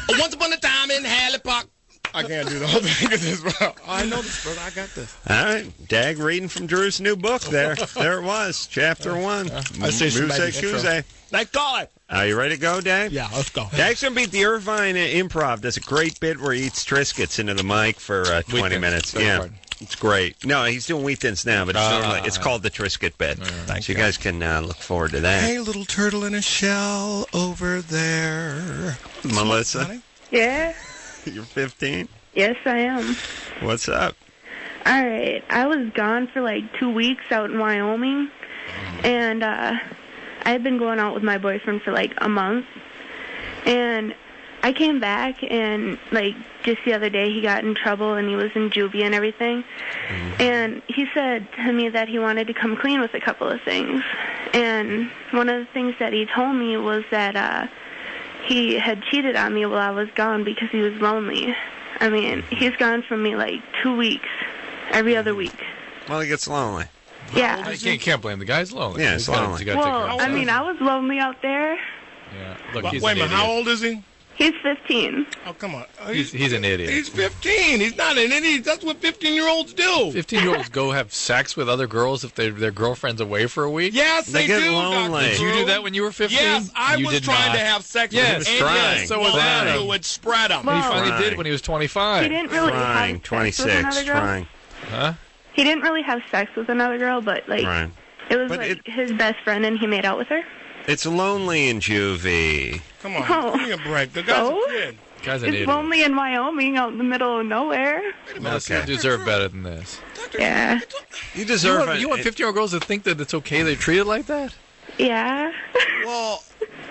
Once upon a time in Halley Park. I can't do the whole thing as well. I know this, brother. I got this. All right. Dag reading from Drew's new book there. There it was. Chapter 1. I say Tuesday. Nice call it. Are you ready to go, Dag? Yeah, let's go. Dag's going to beat the Irvine Improv. Does a great bit where he eats Triscuits into the mic for 20 minutes. Yeah. It's great. No, he's doing wheat thins now, but it's called the Triscuit bit. So you guys can look forward to that. Hey, little turtle in a shell over there. Melissa? Yeah? You're 15? Yes, I am. What's up? All right. I was gone for like 2 weeks out in Wyoming, and I had been going out with my boyfriend for like a month, and I came back, and like just the other day he got in trouble, and he was in juvie and everything, and he said to me that he wanted to come clean with a couple of things, and one of the things that he told me was that he had cheated on me while I was gone because he was lonely. I mean, he's gone from me like 2 weeks, every other week. Well, he gets lonely. Yeah. You can't blame the guy. He's lonely. Yeah, he's lonely. Well, I mean, I was lonely out there. Yeah. Look, Wait he's a an minute, idiot. how old is he? He's 15. Oh, come on. He's an idiot. He's 15. He's not an idiot. That's what 15-year-olds do. 15-year-olds go have sex with other girls if their girlfriend's away for a week? Yes, they get do. lonely. Did you do that when you were 15? Yes, I You was did trying not. to have sex Yes, with he him. was And trying. yes, So was well, Adam. it would spread him. He Well, finally Trying. did when he was 25. He didn't really Trying. have sex with another 26. girl. Trying. Huh? He didn't really have sex with another girl, but like Right. it was But like his best friend, and he made out with her. It's lonely in juvie. Come on, Oh. give me a break. The guy's So? a kid. Guy's an It's idiot. lonely in Wyoming, out in the middle of nowhere. Melissa, Okay. you deserve better than this. Yeah. You deserve You want 15-year-old girls to think that it's okay they're treated like that? Yeah. Well,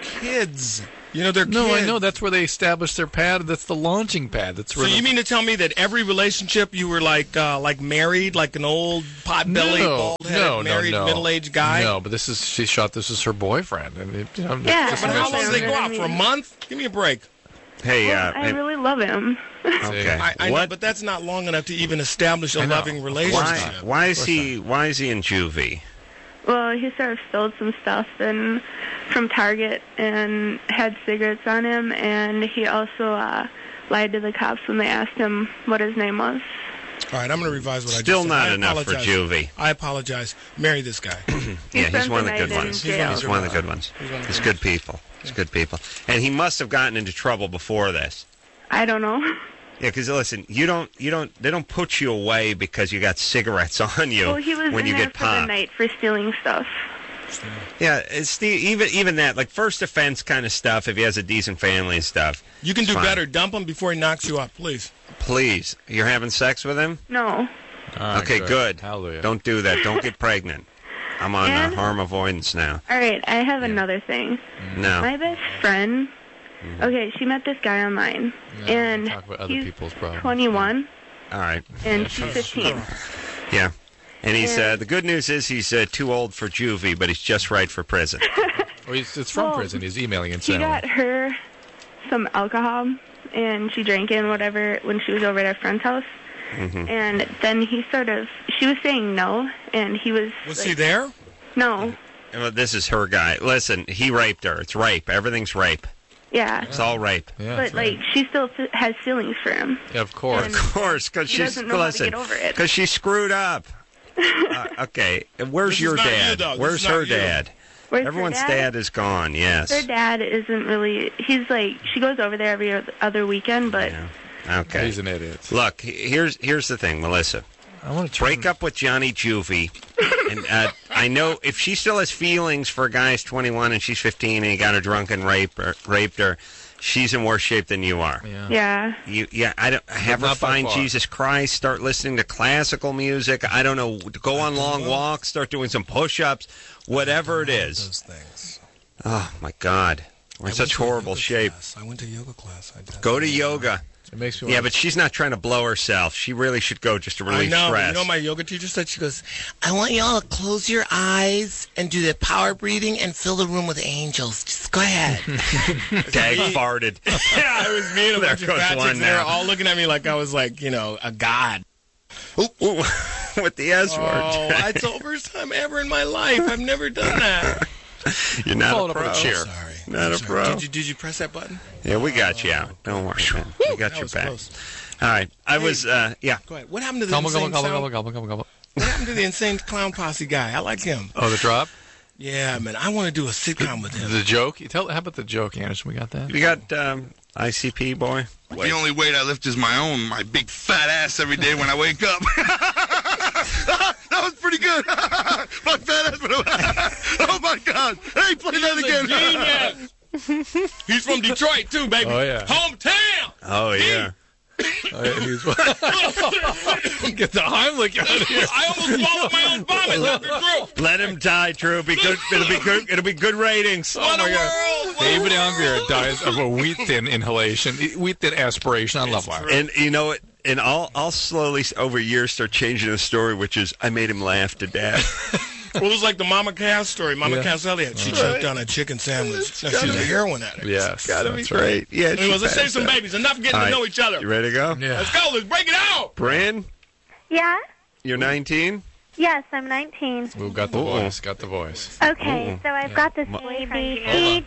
kids. You know, they're kids. No, I know. That's where they establish their pad. That's the launching pad. That's So where you mean to tell me that every relationship you were like married, like an old pot-bellied, bald-headed, married, middle-aged guy? No, but this is her boyfriend. And Yeah, just But how long That's do they what go I out? For a mean. month? Give me a break. Hey, Well, I hey, really love him. okay. I know, What? but that's not long enough to even establish a I know. loving relationship. Why is he in juvie? Well, he sort of stole some stuff and from Target and had cigarettes on him, and he also lied to the cops when they asked him what his name was. All right, I'm going to revise what I just Still said. not I enough for apologize. juvie. I apologize. Marry this guy. Yeah, he's spent one of the the good night in ones. jail. He's one of the good ones. He's one of the He's good good people. He's good people. And he must have gotten into trouble before this. I don't know. Yeah, because listen, they don't put you away because you got cigarettes on you Well, he was when in you there get for the popped. night for stealing stuff. Yeah, it's even that, like first offense kind of stuff. If he has a decent family and stuff, You can it's do fine. better. Dump him before he knocks you up, please. Please, you're having sex with him? No. Okay, good. Hallelujah. Don't do that. Don't get pregnant. I'm on And- harm avoidance now. All right, I have another thing. No. My best friend, okay, she met this guy online, No, and talk about other he's people's problems. 21, All right. and she's 15. Yeah. And he's And- the good news is he's too old for juvie, but he's just right for prison. Well, it's from Well, prison. He's emailing He insanely. got her some alcohol, and she drank it and whatever when she was over at our friend's house. And then she was saying no, and he was Was like, he there? No. Well, this is her guy. Listen, he raped her. It's rape. Everything's rape. Yeah. It's all rape. Yeah, But, like, she still has feelings for him. yeah, of course. and- Of course, because He she's doesn't know how to get over it. because she screwed up. Okay, where's This is your not you, dad? though. This Where's is not her you. dad? Where's her Everyone's dad? dad is gone. Yes. Her dad isn't really, he's like, she goes over there every other weekend, but Yeah. Okay. He's an idiot. Look, here's the thing, Melissa. I want to Break up with Johnny Juvie. And I know if she still has feelings for a guy who's 21 and she's 15 and he got her drunk and raped her, she's in worse shape than you are. Yeah. yeah. I don't have her Not by find far. Jesus Christ, start listening to classical music. I don't know, go on long walks, start doing some push-ups, whatever it is. Those things. Oh my God, we're in such horrible shape. I went to yoga class. I did. Go to yoga. It makes me Yeah, want but she's not trying to blow herself. She really should go just to I relieve know. stress. You know what my yoga teacher said? She goes, I want y'all to close your eyes and do the power breathing and fill the room with angels. Just go ahead. Dag farted. Yeah, it was me and a There bunch of goes fat one chicks. They were now. all looking at me like I was like, a god. Ooh, with the S word. Oh, it's the first time ever in my life. I've never done that. You're not Followed a up with pro. a cheer. Sorry. Not a pro. Did you press that button? Yeah, we got you out. Don't worry, man. We got That your was back. close. All right. I was, yeah. Go ahead. What happened to the Gobble, insane gobble, sound- gobble, gobble, gobble, gobble. What happened to the insane clown posse guy? I like him. Oh, the drop? Yeah, man. I want to do a sitcom with him. The joke? How about the joke, Anderson? We got that? You got ICP, boy? The only weight I lift is my big fat ass every day when I wake up. That was pretty good. My fat ass. Oh, my God. Hey, play that again. He's from Detroit, too, baby. Oh, yeah. Hometown. Oh, yeah. Oh, yeah, get the Heimlich out of here. I almost swallowed my own vomit. Dr. Drew. Let him die, Drew. It'll be good. It'll be good. It'll be good ratings. What a world. David Algier dies of a wheat thin inhalation, wheat thin aspiration on Love Live. And you know what? And I'll slowly over years start changing the story, which is I made him laugh to death. Well, it was like the Mama Cass story. Mama Yeah. Cass Elliott. She choked on a chicken sandwich. Now, she's a heroin addict. Yes, Gotta be that's great. right. Yeah. Anyways, let's she save some passed out. babies. Enough getting All to right. know each other. You ready to go? Yeah. Let's go. Let's break it out. Bran, Yeah? you're 19. Yes, I'm 19. We've got the Ooh. voice. Got the voice. Okay, so I've got this boyfriend,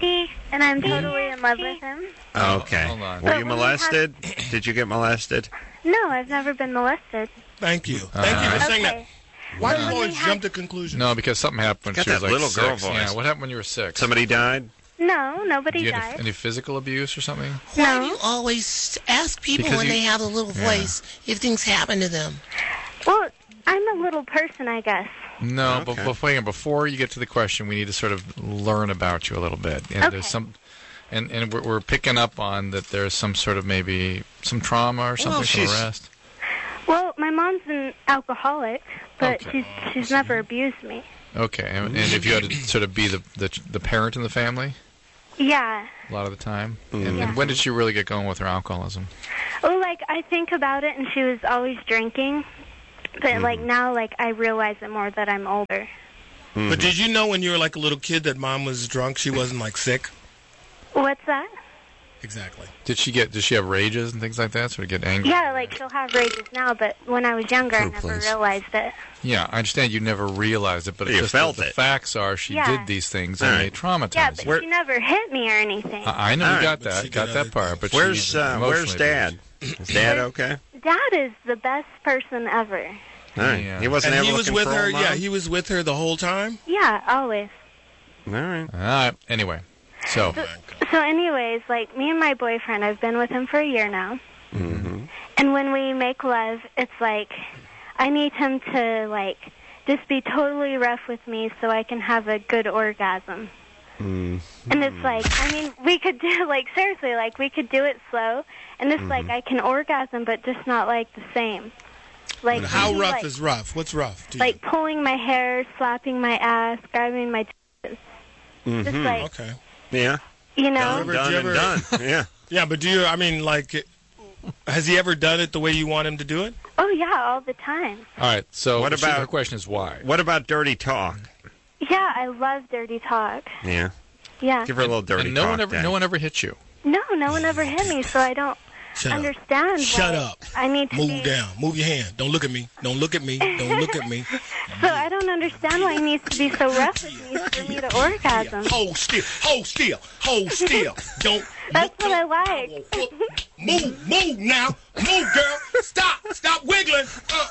and I'm totally in love with him. Okay. Hold on. Were you molested? Did you get molested? No, I've never been molested. Thank you. Thank you for saying that. Okay. Why do you Well, always we jump had- to conclusions? No, because something happened when Got she was that like little 6. girl voice. Yeah, what happened when you were 6? Somebody died? No, nobody Did you died. have any physical abuse or something? Why do No. you always ask people Because when you- they have a little voice if things happen to them? Well, I'm a little person, I guess. No, Okay. but wait, before you get to the question, we need to sort of learn about you a little bit. And Okay. there's some, and we're picking up on that there's some sort of maybe some trauma or something from she's- arrest. Well, my mom's an alcoholic, but Okay. she's never abused me. Okay, and if you had to sort of be the parent in the family Yeah. a lot of the time, Mm. and when did she really get going with her alcoholism? Well, like, I think about it, and she was always drinking. But, like, now, like, I realize it more that I'm older. But did you know when you were like a little kid that mom was drunk? She wasn't like sick? What's that? Exactly. Did she have rages and things like that? Sort of get angry? Yeah, like, she'll have rages now, but when I was younger, I True, never please. realized it. Yeah, I understand you never realized it, but You it's just felt the it. facts are she Yeah. did these things and All they right. traumatized Yeah, but you. she never hit me or anything. I know All we right, got but she that, got did that other part. But Where's she's emotionally Dad? Is Dad okay? Dad is the best person ever. All right. Yeah. He wasn't And able he was to with control her. Mom? Yeah, he was with her the whole time. Yeah, always. All right. All right. Anyway, so So anyways, like, me and my boyfriend, I've been with him for a year now. Mm-hmm. And when we make love, it's like, I need him to, like, just be totally rough with me so I can have a good orgasm. And it's like, I mean, we could do, like, seriously, like, we could do it slow. And it's like, I can orgasm, but just not, like, the same. Like, But how he, rough like, is rough? What's rough? to you? like, pulling my hair, slapping my ass, grabbing my tits. Just like, Okay. Yeah. you Done know? Did you and ever- done. Yeah. Yeah, but do you, I mean, like, has he ever done it the way you want him to do it? Oh, yeah, all the time. all right. So What about- her question is why? What about dirty talk? Yeah, I love dirty talk. Yeah. Yeah. Give her a little dirty And no talk. one ever Dad. no one ever hit you. No, no one ever hit me, so I don't Shut up. understand. Shut why up. I need to Move be, down. Move your hand. Don't look at me. Don't look at me. Don't look at me. So I don't understand why he needs to be so rough with me for me to orgasm. Hold still. Hold still. Hold still. Don't. That's look what I up. like. will whoop- Move. Move now. Move, girl. Stop. Stop wiggling.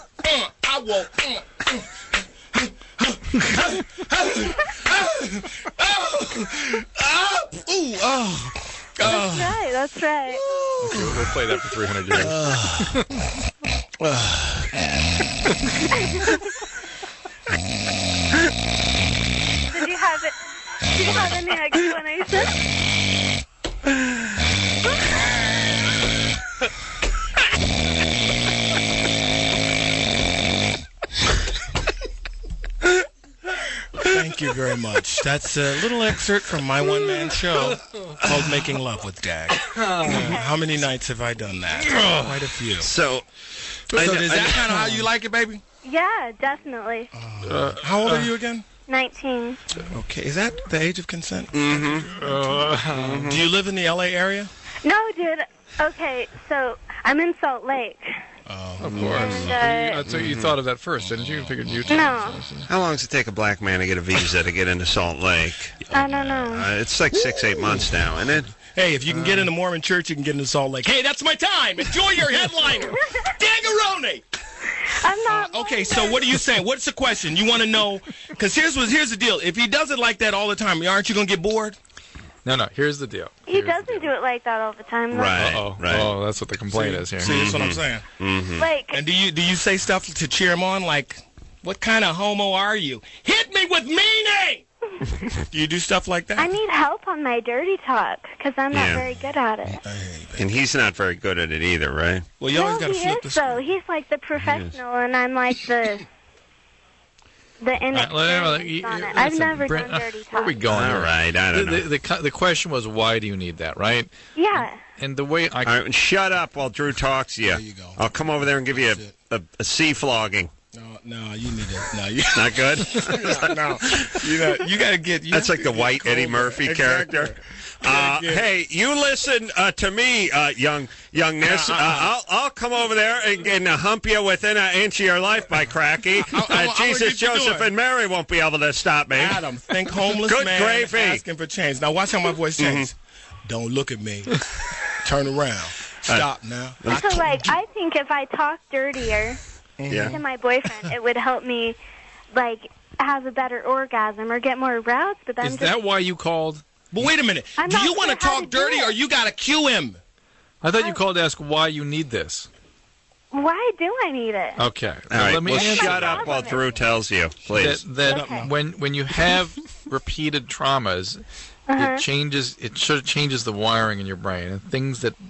I will. Ooh. Oh. That's right. That's right. Okay, we'll play that for 300 years. Did you have it? Do you have any explanation? Thank you very much. That's a little excerpt from my one-man show called Making Love with Dag. How many nights have I done that? Quite a few. So, So is that kind of how you like it, baby? Yeah, definitely. How old are you again? 19. Okay, is that the age of consent? Mm-hmm. Do you live in the L.A. area? No, dude. Okay, so I'm in Salt Lake. Of course. And, So you thought of that first, didn't you? You figured you. No. How long does it take a black man to get a visa to get into Salt Lake? I don't know. It's like 6-8 months now, isn't it? Hey, if you can get in the Mormon church, you can get into Salt Lake. Hey, that's my time. Enjoy your headliner. Dangaroni. I'm not. Okay, so what are you saying? What's the question? You want to know? Because here's the deal. If he does it like that all the time, aren't you going to get bored? No. Here's the deal. He doesn't do it like that all the time. Like, Right. Oh, that's what the complaint is here. See, that's what I'm saying. Like, And do you say stuff to cheer him on? Like, what kind of homo are you? Hit me with meaning! Do you do stuff like that? I need help on my dirty talk because I'm not Yeah. very good at it. And he's not very good at it either, right? Well, you always No, got to he flip the is though. He's like the professional, and I'm like the inexperienced on it. I've never done dirty talk. Where are we going? All here? right, I don't know. The question was, why do you need that, right? Yeah. And the way I All right, and shut up while Drew talks to you. There you go. I'll come over there and give you a sea flogging. No, you need it. No, you Not good? no. You got to get. That's like the white Eddie Murphy character. Hey, you listen to me, youngness. I'll come over there and hump you within an inch of your life, by cracky. Jesus, Joseph, and Mary won't be able to stop me. Adam, think homeless Good man gravy. asking for change. Now watch how my voice changes. Don't look at me. Turn around. Stop now. So, like, I think if I talk dirtier to my boyfriend, it would help me, like, have a better orgasm or get more aroused. But is that why you called? But wait a minute. I'm Do not you want to sure how talk to do dirty it. or you got to cue him? I thought you called to ask why you need this. Why do I need it? Okay. All right, let me well, answer shut up while Drew tells you, please. that Okay. when you have repeated traumas, it changes. It sort of changes the wiring in your brain, and things that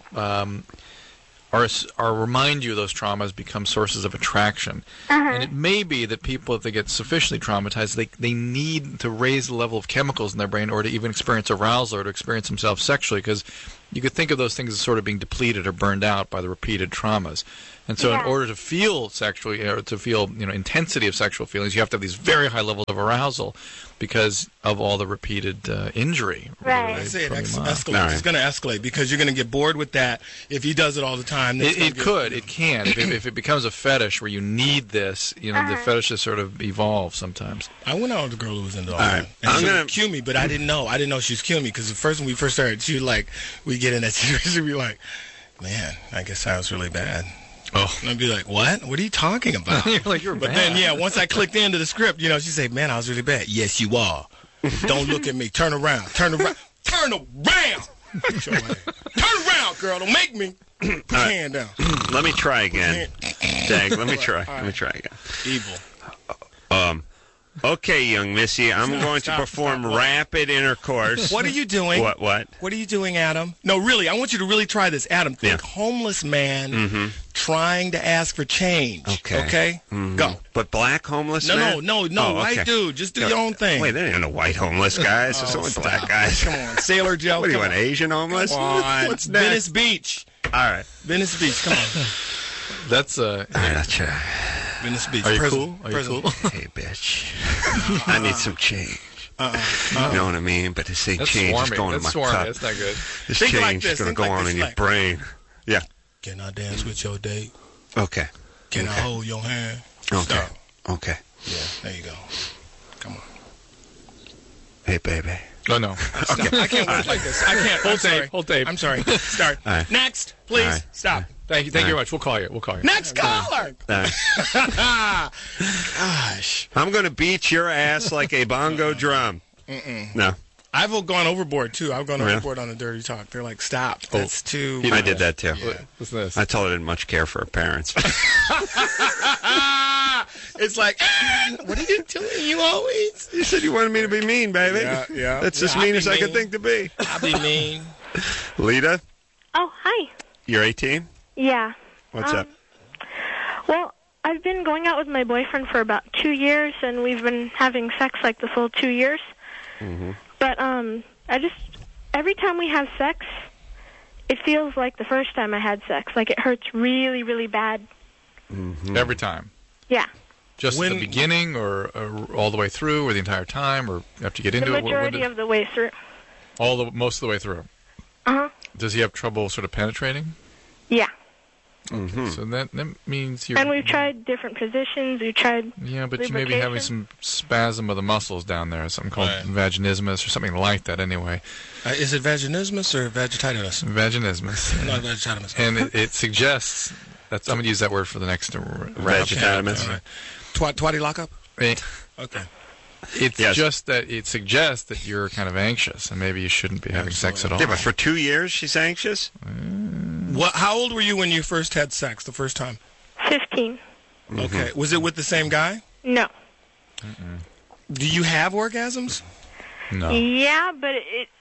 are remind you of those traumas become sources of attraction. And it may be that people, if they get sufficiently traumatized, they need to raise the level of chemicals in their brain, or to even experience arousal, or to experience themselves sexually, because you could think of those things as sort of being depleted or burned out by the repeated traumas. And so, in order to feel sexually, or to feel intensity of sexual feelings, you have to have these very high levels of arousal because of all the repeated injury. Right. I say it from your mom. escalates. All right. It's going to escalate because you're going to get bored with that if he does it all the time. It can. If it becomes a fetish where you need this, the fetishes sort of evolve sometimes. I went out with a girl who was into all right. that. And I'm she gonna- would cue me, but I didn't know. I didn't know she was cueing me because when we first started, she would we get in that situation, she'd be like, man, I guess I was really bad. Oh. And I'd be like, what? What are you talking about? You're like, you're But bad. then, once I clicked into the script, she'd say, man, I was really bad. Yes, you are. Don't look at me. Turn around. Turn around. Turn around. Show my hand. Turn around, girl. Don't make me. Put your hand down. Let me try again. Dag, let me try. Let me try again. Evil. Okay, young missy, I'm going to perform rapid intercourse. What are you doing? What? What are you doing, Adam? No, really, I want you to really try this. Adam, think homeless man trying to ask for change. Okay. Go. But black homeless man? No, Oh, white okay. dude. Just do your own thing. Wait, there ain't no white homeless guys. There's only black guys. Come on, Sailor Joe. What do you come want, Asian homeless? Come on. What's Venice next? Beach. All right. Venice Beach. Come on. That's Gotcha. Venice Beach. Are you Prison. cool? Are you Prison. cool? Hey, bitch. I need some change. You know what I mean? But this ain't That's change is swarmy. going That's to my swarmy. cup. That's not good. This Think change like this. is going to Think go like on this, in your like- brain. Yeah. Can I dance with your date? Okay. Can I hold your hand? Okay. Stop. Okay. Yeah, there you go. Come on. Hey, baby. Oh, no. Okay. I can't work like this. I can't. I'm sorry. Hold tape. I'm sorry. Start. All right. Next, please. All right. Stop. Thank you very much. We'll call you. Next caller. Gosh. I'm going to beat your ass like a bongo drum. No. I've gone overboard, too. I've gone Really? overboard on the dirty talk. They're like, stop. That's too... I did that too. What's this? I told her I didn't much care for her parents. It's like, what are you doing? You always... You said you wanted me to be mean, baby. Yeah. That's as I'll mean be as I could mean. think to be. I'll be mean. Lita, Oh, hi. you're 18? Yeah. What's up? Well, I've been going out with my boyfriend for about 2 years, and we've been having sex like the full 2 years. But every time we have sex, it feels like the first time I had sex. Like it hurts really, really bad. Every time. Yeah. Just at the beginning, or all the way through, or the entire time, or after you get into The it? majority of the way through. Most of the way through. Uh-huh. Does he have trouble sort of penetrating? Yeah. So that means you're... And we've tried different positions. We've tried Yeah, but you may be having some spasm of the muscles down there, something called vaginismus or something like that anyway. Is it vaginismus or vagititis? Vaginismus. Not vagititis. And it suggests... I'm going to use that word for the next... Vagititis. All right. Twatty lockup? Okay. It's just that it suggests that you're kind of anxious, and maybe you shouldn't be having sex at all. Yeah, but for 2 years she's anxious? How old were you when you first had sex the first time? 15. Okay. Was it with the same guy? No. Do you have orgasms? No. Yeah, but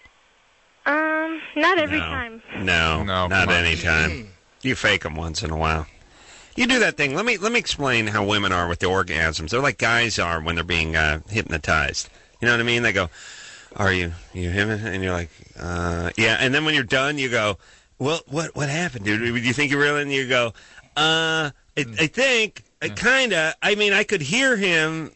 not every time. No, not any time. You fake them once in a while. You do that thing. Let me explain how women are with the orgasms. They're like guys are when they're being hypnotized. You know what I mean? They go, "Are you hypnotized?" And you're like, "Yeah." And then when you're done, you go, "Well, what happened, dude? Do you think you really?" And you go, I think, kinda. I mean, I could hear him.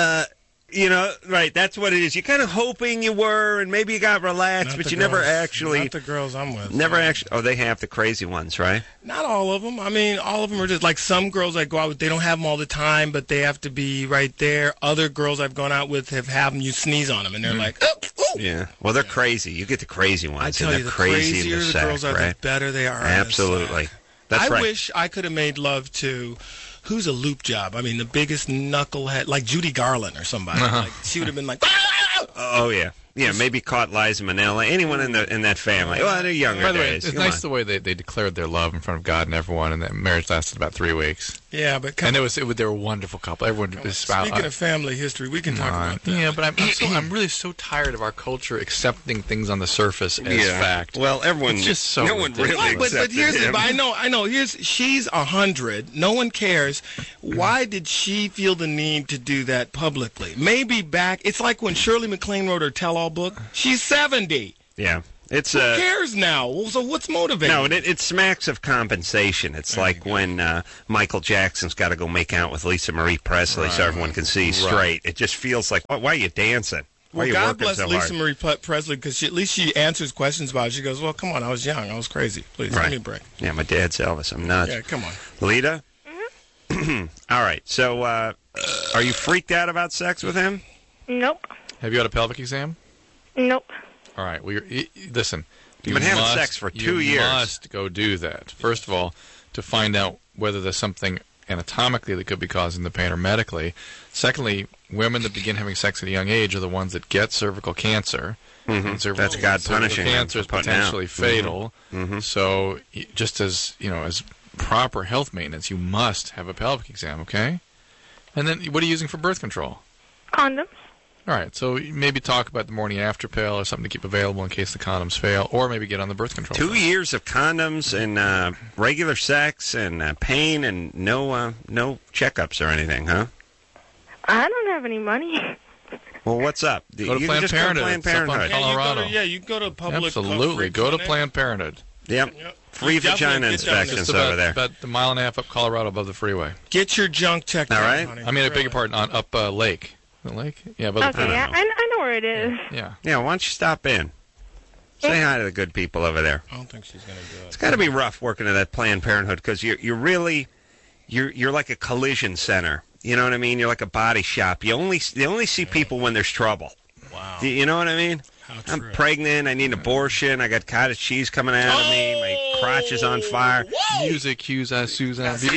Right, that's what it is. You're kind of hoping you were, and maybe you got relaxed, but you never actually... Not the girls I'm with. Never actually... Oh, they have the crazy ones, right? Not all of them. I mean, all of them are just... Like, some girls I go out with, they don't have them all the time, but they have to be right there. Other girls I've gone out with have them, you sneeze on them, and they're like, oh! Yeah. Well, they're crazy. You get the crazy ones. I tell you, the crazier the girls are, the better they are. Absolutely. That's right. I wish I could have made love to... Who's a loop job? I mean, the biggest knucklehead, like Judy Garland or somebody. Like, she would have been like, ah! Oh yeah, maybe caught Liza Minnelli. Anyone in that family. Well, they're younger By the way, days. it's nice the way they declared their love in front of God and everyone, and that marriage lasted about 3 weeks. Yeah, but they were a wonderful couple. Everyone. Speaking of family history, we can talk about that. Yeah, but I'm really so tired of our culture accepting things on the surface as fact. Well, everyone. It's just so no one really. But here's the. I know. She's 100. No one cares. Why did she feel the need to do that publicly? Maybe back. It's like when Shirley MacLaine wrote her tell-all book. She's 70. Yeah. Who cares now? So what's motivating? No, it smacks of compensation. It's like when Michael Jackson's got to go make out with Lisa Marie Presley so everyone can see straight. It just feels like, why are you dancing? Why are you God working bless so Lisa hard? Marie Presley, because at least she answers questions about it. She goes, well, come on, I was young. I was crazy. Please, give me a break. Yeah, my dad's Elvis. I'm nuts. Yeah, come on. Lita? Mm-hmm. All right. So are you freaked out about sex with him? Nope. Have you had a pelvic exam? Nope. All right. Well, listen. You've been having sex for 2 years. You must go do that. First of all, to find out whether there's something anatomically that could be causing the pain or medically. Secondly, women that begin having sex at a young age are the ones that get cervical cancer. Mm-hmm. That's God punishing them. Cancer is potentially fatal. Mm-hmm. So just as proper health maintenance, you must have a pelvic exam, okay? And then what are you using for birth control? Condoms. All right, so maybe talk about the morning after pill or something to keep available in case the condoms fail, or maybe get on the birth control. 2 years of condoms and regular sex and pain and no checkups or anything, huh? I don't have any money. Well, what's up? Go to Planned Parenthood. Colorado. You go to public. Absolutely, go to Planned Parenthood. Yep. Free vagina inspections over there. About a mile and a half up Colorado above the freeway. Get your junk checked out, right? honey. I mean, I beg your pardon, on up Lake. The lake? Yeah, above the Okay, I know where it is. Yeah. Yeah, why don't you stop in? Say hi to the good people over there. I don't think she's going to do it. It's got to be rough working at that Planned Parenthood because you're like a collision center. You know what I mean? You're like a body shop. They only see people when there's trouble. Wow. You know what I mean? I'm pregnant. I need an abortion. I got cottage cheese coming out of me. My crotch is on fire. Whoa! Music, Susan. Hey,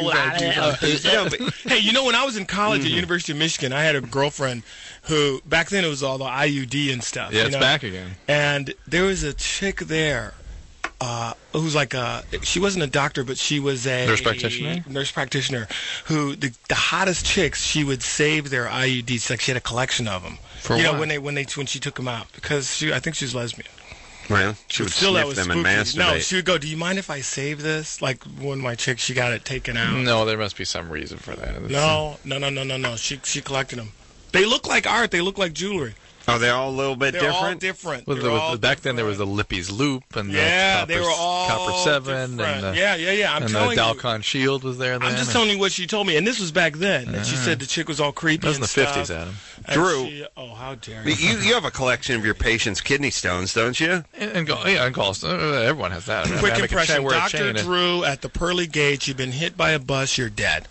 when I was in college at University of Michigan, I had a girlfriend who, back then it was all the IUD and stuff. Yeah, it's back again. And there was a chick there who's like she wasn't a doctor, but she was a nurse practitioner who, the hottest chicks, she would save their IUDs. Like she had a collection of them. For what? When she took them out, because I think she was lesbian. Well, she would sniff them and masturbate. No, she would go, do you mind if I save this? Like one of my chicks, she got it taken out. No, there must be some reason for that. No. She collected them. They look like art. They look like jewelry. Oh, they're all a little bit They're different? all different. Well, They're all back then there was different. the Lippy's Loop and Yeah, the they were all Copper 7 different. and yeah. I'm and the telling you. Dalcon Shield was there then. I'm just telling you what she told me, and this was back then. And she said the chick was all creepy. That was in and the 50s, stuff. Adam. And Drew. oh, how dare you? You have a collection of your patients' kidney stones, don't you? And gallstones. Everyone has that. Quick I impression. wear a Dr. chain. Drew at the Pearly Gates. You've been hit by a bus. You're dead.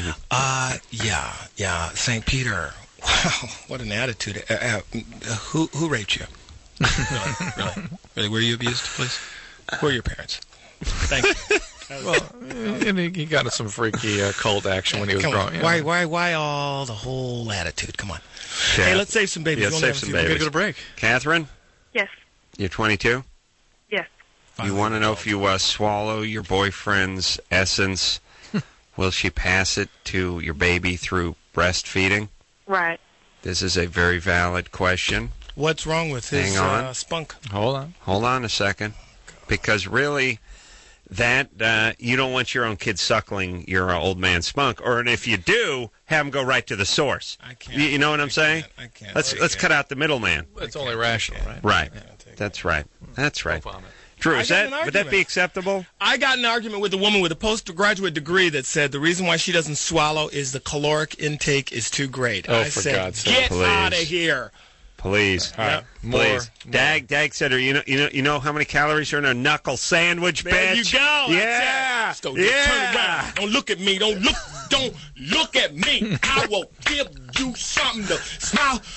Yeah. St. Peter. Wow, what an attitude. Who raped you? Really? Were you abused, please? Who are your parents? Thank you. Well, and he got some freaky cult action when he was Come growing. on. Why all the whole attitude? Come on. Hey, let's save some babies. Yeah, We'll save never some see We're them. going to go to break. Catherine, Yes. you're 22? Yes. You want to know if you swallow your boyfriend's essence, will she pass it to your baby through breastfeeding? Right. This is a very valid question. What's wrong with his Hang on. spunk? Hold on. Hold on a second. Because really, that you don't want your own kid suckling your old man's spunk. Or if you do, have him go right to the source. I can't. You know what I'm saying? I can't. Let's cut out the middleman. It's only rational, right? Right. I can't take That's right. That's right. No vomit. Drew, I is got that an would that be argument. acceptable? I got an argument with a woman with a postgraduate degree that said the reason why she doesn't swallow is the caloric intake is too great. Oh, I for said, God's sake. get Please. out of here. Please. All right. Please. Dag said, you know how many calories are in a knuckle sandwich, There bitch? you go. Yeah. That's it. So just Yeah. turn around. Don't look at me. Don't look at me. I will give you something to smile